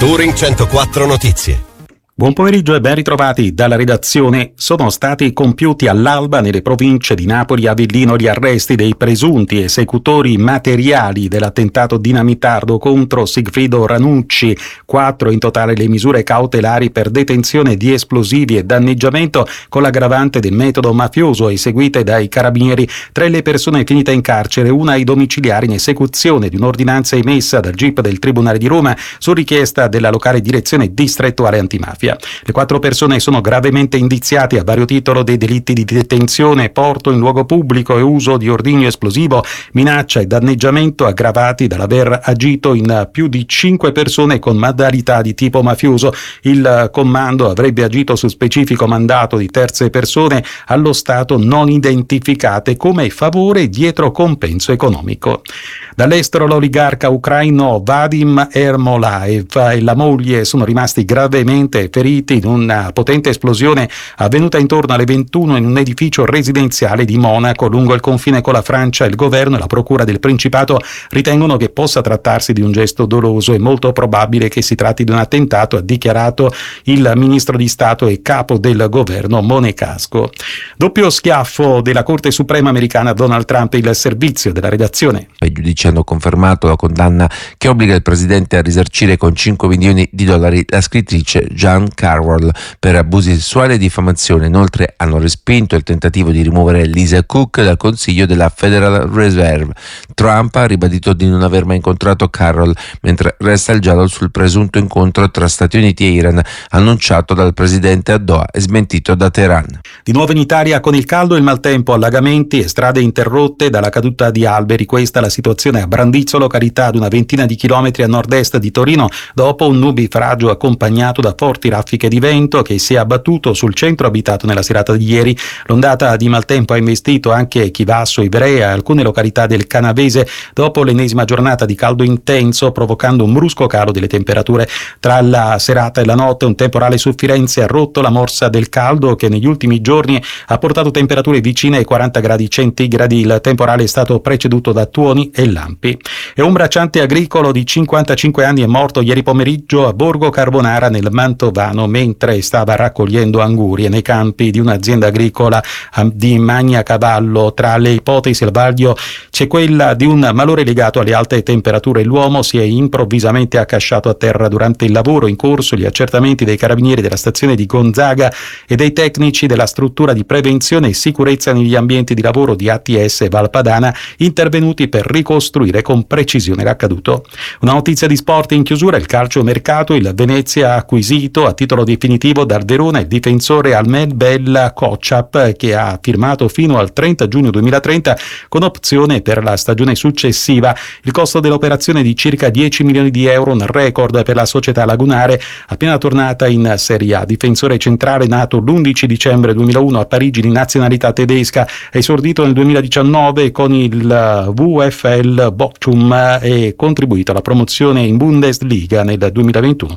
Touring 104 Notizie. Buon pomeriggio e ben ritrovati dalla redazione. Sono stati compiuti all'alba nelle province di Napoli e Avellino gli arresti dei presunti esecutori materiali dell'attentato dinamitardo contro Sigfrido Ranucci. 4 in totale le misure cautelari per detenzione di esplosivi e danneggiamento con l'aggravante del metodo mafioso eseguite dai carabinieri. 3 le persone finite in carcere, 1 ai domiciliari in esecuzione di un'ordinanza emessa dal GIP del Tribunale di Roma su richiesta della locale direzione distrettuale antimafia. Le 4 persone sono gravemente indiziate a vario titolo dei delitti di detenzione, porto in luogo pubblico e uso di ordigno esplosivo, minaccia e danneggiamento aggravati dall'aver agito in più di 5 persone con modalità di tipo mafioso. Il comando avrebbe agito su specifico mandato di terze persone allo stato non identificate come favore dietro compenso economico. Dall'estero l'oligarca ucraino Vadim Ermolaev e la moglie sono rimasti gravemente feriti in una potente esplosione avvenuta intorno alle 21 in un edificio residenziale di Monaco lungo il confine con la Francia. Il governo e la procura del Principato ritengono che possa trattarsi di un gesto doloso. È molto probabile che si tratti di un attentato, ha dichiarato il ministro di Stato e capo del governo Monegasco. Doppio schiaffo della Corte Suprema americana a Donald Trump. Il servizio della redazione. I giudici hanno confermato la condanna che obbliga il presidente a risarcire con $5 milioni la scrittrice Jan Carroll per abusi sessuali e diffamazione. Inoltre hanno respinto il tentativo di rimuovere Lisa Cook dal consiglio della Federal Reserve. Trump ha ribadito di non aver mai incontrato Carroll, mentre resta il giallo sul presunto incontro tra Stati Uniti e Iran, annunciato dal presidente a Doha e smentito da Teheran. Di nuovo in Italia con il caldo e il maltempo, allagamenti e strade interrotte dalla caduta di alberi. Questa è la situazione a Brandizzo, località ad una ventina di chilometri a nord-est di Torino, dopo un nubifragio accompagnato da forti raffiche di vento che si è abbattuto sul centro abitato nella serata di ieri. L'ondata di maltempo ha investito anche Chivasso, Ivrea e alcune località del Canavese dopo l'ennesima giornata di caldo intenso, provocando un brusco calo delle temperature. Tra la serata e la notte un temporale su Firenze ha rotto la morsa del caldo che negli ultimi giorni ha portato temperature vicine ai 40 gradi centigradi. Il temporale è stato preceduto da tuoni e lampi. E un bracciante agricolo di 55 anni è morto ieri pomeriggio a Borgo Carbonara nel Mantovano mentre stava raccogliendo angurie nei campi di un'azienda agricola di Magnacavallo. Tra le ipotesi al vaglio c'è quella di un malore legato alle alte temperature. L'uomo si è improvvisamente accasciato a terra durante il lavoro in corso. Gli accertamenti dei carabinieri della stazione di Gonzaga e dei tecnici della struttura di prevenzione e sicurezza negli ambienti di lavoro di ATS Valpadana intervenuti per ricostruire con precisione l'accaduto. Una notizia di sport in chiusura: il calciomercato. Il Venezia ha acquisito a titolo definitivo dal Verona il difensore Ahmed Bella Kocap, che ha firmato fino al 30 giugno 2030 con opzione per la stagione successiva. Il costo dell'operazione di circa 10 milioni di euro, un record per la società lagunare appena tornata in Serie A. Difensore centrale nato l'11 dicembre 2001 a Parigi di nazionalità tedesca, è esordito nel 2019 con il VfL Bochum e contribuito alla promozione in Bundesliga nel 2021,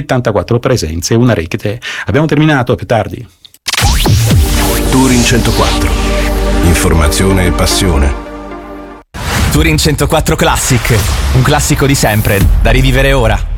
74 presenze e una rete. Abbiamo terminato, più tardi. Touring 104. Informazione e passione. Touring 104 Classic, un classico di sempre, da rivivere ora.